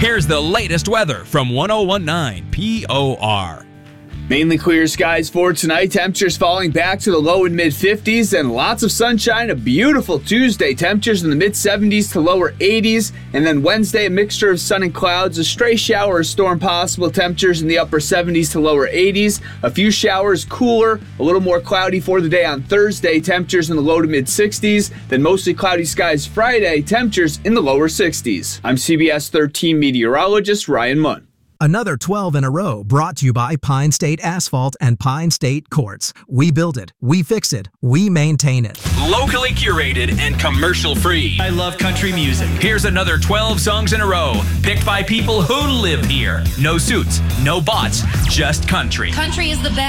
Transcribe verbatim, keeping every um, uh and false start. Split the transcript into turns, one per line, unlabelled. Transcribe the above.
Here's the latest weather from one oh one point nine P O R.
Mainly clear skies for tonight. Temperatures falling back to the low and mid fifties and lots of sunshine. A beautiful Tuesday. Temperatures in the mid seventies to lower eighties. And then Wednesday, a mixture of sun and clouds. A stray shower or storm possible. Temperatures in the upper seventies to lower eighties. A few showers, cooler, a little more cloudy for the day on Thursday. Temperatures in the low to mid sixties. Then mostly cloudy skies Friday. Temperatures in the lower sixties. I'm C B S thirteen meteorologist Ryan Munn.
Another twelve in a row brought to you by Pine State Asphalt and Pine State Courts. We build it, we fix it, we maintain it.
Locally curated and commercial free.
I love country music.
Here's another twelve songs in a row, picked by people who live here. No suits, no bots, just country.
Country is the best.